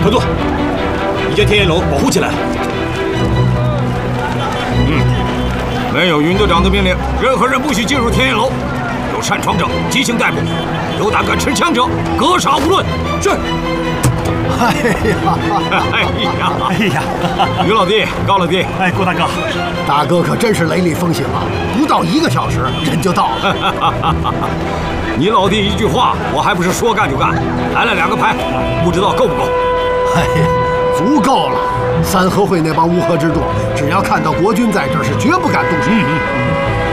快坐，已将天眼楼保护起来了。 没有云队长的命令，任何人不许进入天眼楼。有擅闯者即行逮捕，有胆敢持枪者格杀无论。是。哎呀！于老弟，高老弟， 哎，郭大哥， 大哥可真是雷厉风行啊！不到1个小时，人就到了。 你老弟一句话，我还不是说干就干。来了2个牌，不知道够不够？ 哎呀，足够了。三合会那帮乌合之众，只要看到国军在这儿，是绝不敢动手。